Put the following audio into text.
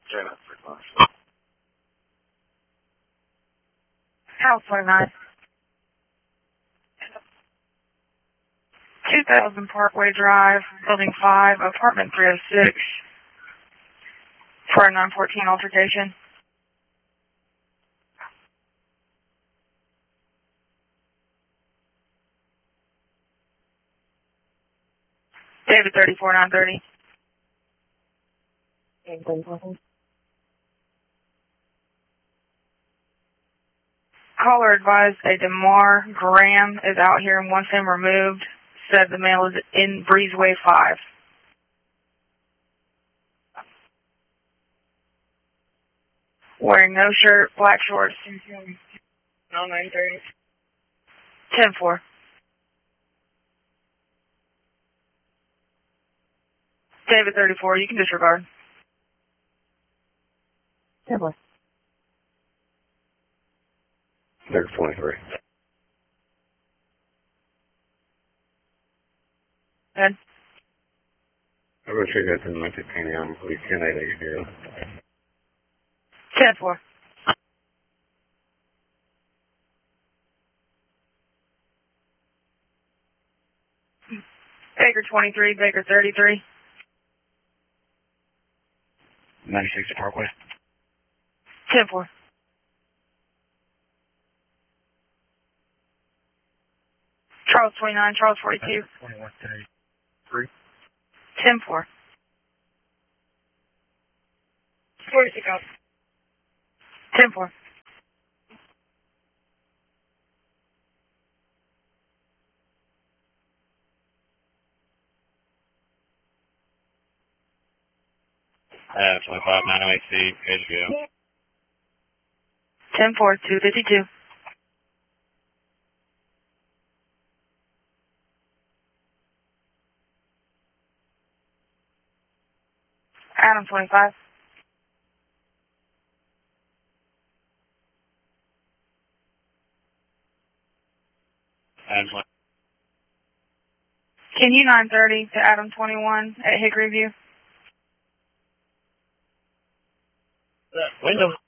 House 29. 2000 Parkway Drive, Building 5, Apartment 306. For a 914 altercation. David 34930. Caller advised a DeMar Graham is out here and wants him removed. Said the male is in Breezeway 5. Wearing no shirt, black shorts. No 930. 10-4. David 34, you can disregard. 10-4. David 23. Ed? I'm going to check that in 1920 on police 10-8 here. 10-4. Baker 23, Baker 33. 96 Parkway. 10-4. Charles 29, Charles 42. 21 3. 10-4. 46 out. 10-4. Uh, 25 908C, HBO. 10-4, 252. Adam 25. Adam 20. Can you 930 to Adam 21 at Hickory View? Window.